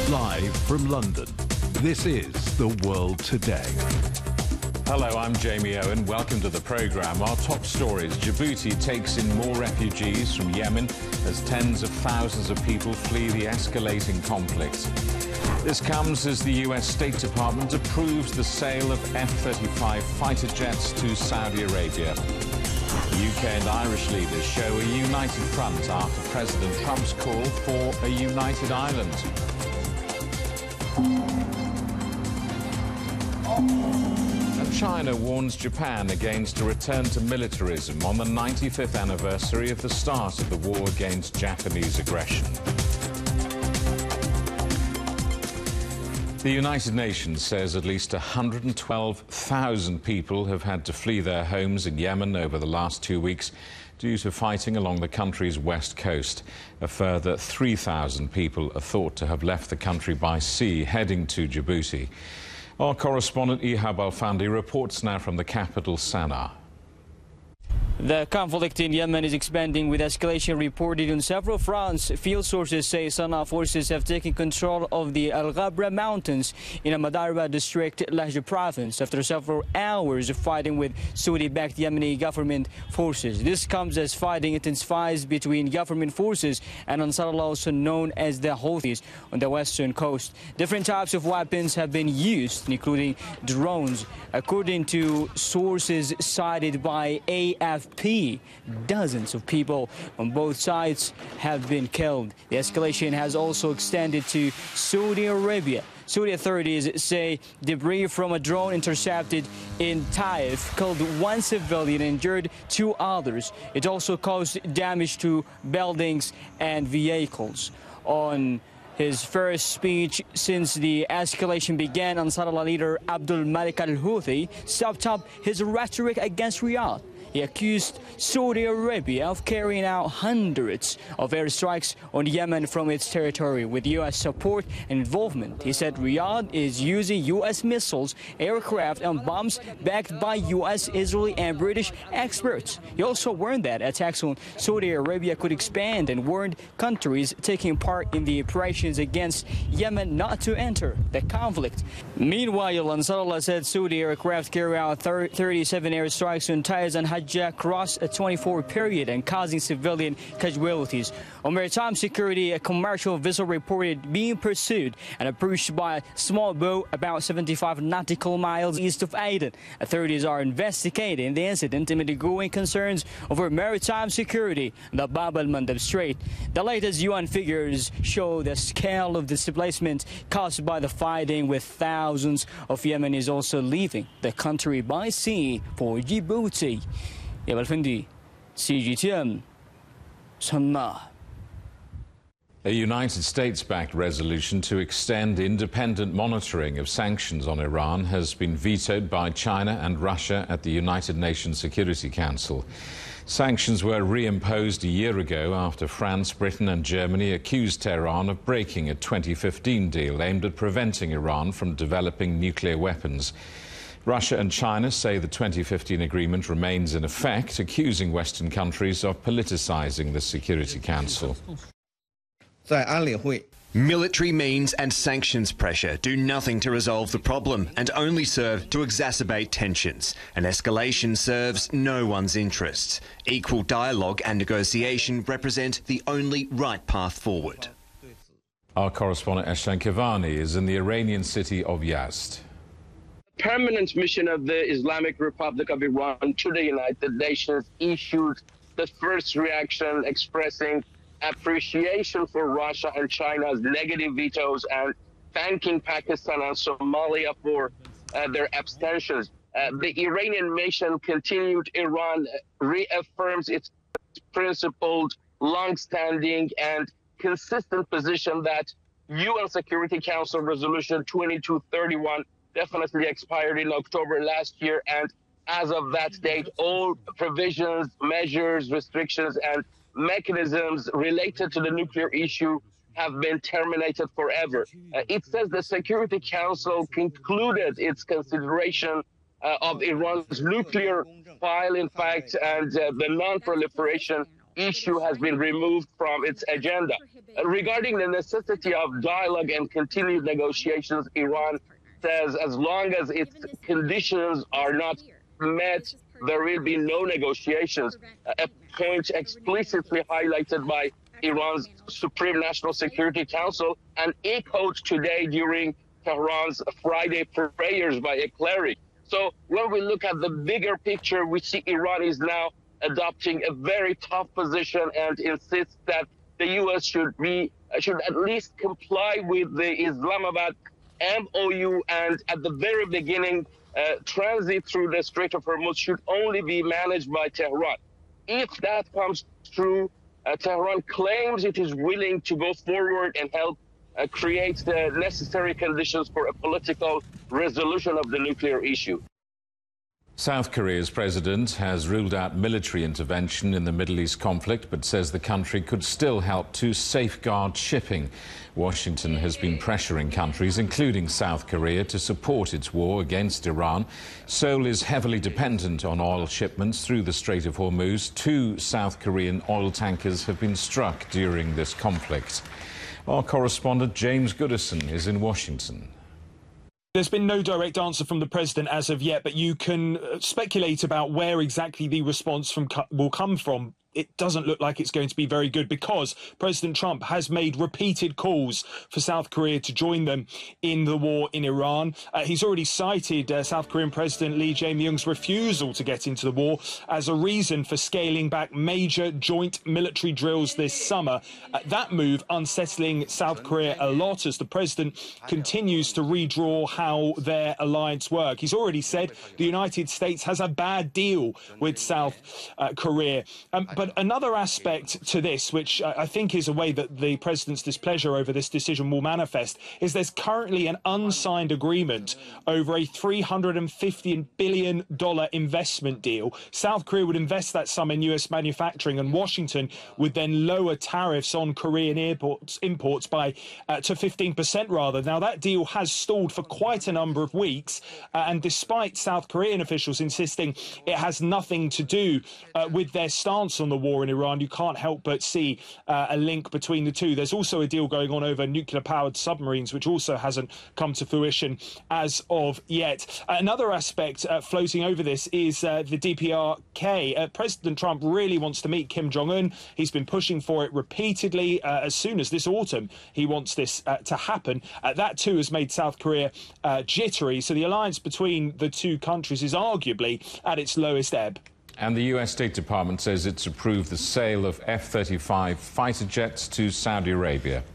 Live from London, this is The World Today. Hello, I'm Jamie Owen. Welcome to the programme. Our top stories. Djibouti takes in more refugees from Yemen as tens of thousands of people flee the escalating conflict. This comes as the US State Department approves the sale of F-35 fighter jets to Saudi Arabia. UK and Irish leaders show a united front after President Trump's call for a united Ireland. And China warns Japan against a return to militarism on the 95th anniversary of the start of the war against Japanese aggression. The United Nations says at least 112,000 people have had to flee their homes in Yemen over the last 2 weeks due to fighting along the country's west coast. A further 3,000 people are thought to have left the country by sea, heading to Djibouti. Our correspondent Ihab Al-Fandi reports now from the capital, Sana'a. The conflict in Yemen is expanding, with escalation reported on several fronts. Field sources say Sana'a forces have taken control of the Al Ghabra mountains in a Madarba district, Lahja province, after several hours of fighting with Saudi-backed Yemeni government forces. This comes as fighting intensifies between government forces and Ansar Allah, also known as the Houthis, on the western coast. Different types of weapons have been used, including drones. According to sources cited by AFP, dozens of people on both sides have been killed. The escalation has also extended to Saudi Arabia. Saudi authorities say debris from a drone intercepted in Taif killed one civilian and injured two others. It also caused damage to buildings and vehicles. On his first speech since the escalation began, Ansar Allah leader Abdul Malik al-Houthi stepped up his rhetoric against Riyadh. He accused Saudi Arabia of carrying out hundreds of airstrikes on Yemen from its territory with U.S. support and involvement. He said Riyadh is using U.S. missiles, aircraft and bombs backed by U.S., Israeli and British experts. He also warned that attacks on Saudi Arabia could expand and warned countries taking part in the operations against Yemen not to enter the conflict. Meanwhile, Ansar Allah said Saudi aircraft carry out 37 airstrikes on Taiz and Hajj across a 24-hour period and causing civilian casualties. On maritime security, a commercial vessel reported being pursued and approached by a small boat about 75 nautical miles east of Aden. Authorities are investigating the incident amid growing concerns over maritime security in the Bab al-Mandab Strait. The latest UN figures show the scale of displacement caused by the fighting, with thousands of Yemenis also leaving the country by sea for Djibouti. Ihab Al-Fandi, CGTN, Sana'a. A United States-backed resolution to extend independent monitoring of sanctions on Iran has been vetoed by China and Russia at the United Nations Security Council. Sanctions were reimposed a year ago after France, Britain and Germany accused Tehran of breaking a 2015 deal aimed at preventing Iran from developing nuclear weapons. Russia and China say the 2015 agreement remains in effect, accusing Western countries of politicizing the Security Council. Military means and sanctions pressure do nothing to resolve the problem and only serve to exacerbate tensions. An escalation serves no one's interests. Equal dialogue and negotiation represent the only right path forward. Our correspondent Ehsan Kivani is in the Iranian city of Yazd. Permanent mission of the Islamic Republic of Iran to the United Nations issued the first reaction expressing appreciation for Russia and China's negative vetoes and thanking Pakistan and Somalia for their abstentions. The Iranian mission continued. Iran reaffirms its principled, long-standing and consistent position that UN Security Council Resolution 2231 definitely expired in October last year, and as of that date, all provisions, measures, restrictions, and mechanisms related to the nuclear issue have been terminated forever. It says the Security Council concluded its consideration of Iran's nuclear file, in fact, and the non-proliferation issue has been removed from its agenda. Regarding the necessity of dialogue and continued negotiations, Iran says as long as its conditions are not met, there will be no negotiations, a point explicitly highlighted by Iran's Supreme National Security Council and echoed today during Tehran's Friday prayers by a cleric. So when we look at the bigger picture, we see Iran is now adopting a very tough position and insists that the U.S. should at least comply with the Islamabad MOU, and at the very beginning, transit through the Strait of Hormuz should only be managed by Tehran. If that comes true, Tehran claims it is willing to go forward and help create the necessary conditions for a political resolution of the nuclear issue. South Korea's president has ruled out military intervention in the Middle East conflict, but says the country could still help to safeguard shipping. Washington has been pressuring countries, including South Korea, to support its war against Iran. Seoul is heavily dependent on oil shipments through the Strait of Hormuz. 2 South Korean oil tankers have been struck during this conflict. Our correspondent James Goodison is in Washington. There's been no direct answer from the president as of yet, but you can speculate about where exactly the response will come from. It doesn't look like it's going to be very good because President Trump has made repeated calls for South Korea to join them in the war in Iran. He's already cited South Korean President Lee Jae-myung's refusal to get into the war as a reason for scaling back major joint military drills this summer. That move unsettling South Korea a lot as the president continues to redraw how their alliance works. He's already said the United States has a bad deal with South Korea. But another aspect to this, which I think is a way that the president's displeasure over this decision will manifest, is there's currently an unsigned agreement over a $350 billion investment deal. South Korea would invest that sum in U.S. manufacturing, and Washington would then lower tariffs on Korean imports by to 15% rather. Now, that deal has stalled for quite a number of weeks, and despite South Korean officials insisting it has nothing to do with their stance on the war in Iran, you can't help but see a link between the two. There's also a deal going on over nuclear-powered submarines, which also hasn't come to fruition as of yet. Another aspect floating over this is the DPRK. President Trump really wants to meet Kim Jong-un. He's been pushing for it repeatedly. As soon as this autumn, he wants this to happen. That too has made South Korea jittery. So the alliance between the two countries is arguably at its lowest ebb. And the US State Department says it's approved the sale of F-35 fighter jets to Saudi Arabia.